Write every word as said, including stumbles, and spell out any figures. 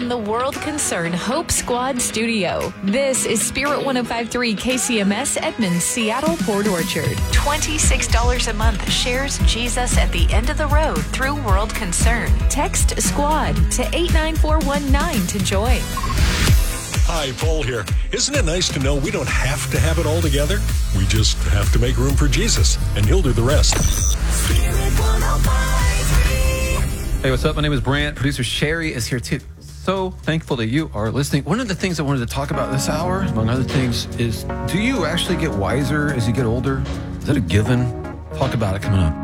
from the World Concern Hope Squad studio. This is Spirit one oh five point three K C M S Edmonds, Seattle, Port Orchard. twenty-six dollars a month shares Jesus at the end of the road through World Concern. Text SQUAD to eight nine four one nine to join. Hi, Paul here. Isn't it nice to know we don't have to have it all together? We just have to make room for Jesus, and He'll do the rest. Hey, what's up? My name is Brant. Producer Sherry is here too. So thankful that you are listening. One of the things I wanted to talk about this hour, among other things, is do you actually get wiser as you get older? Is that a given? Talk about it coming up.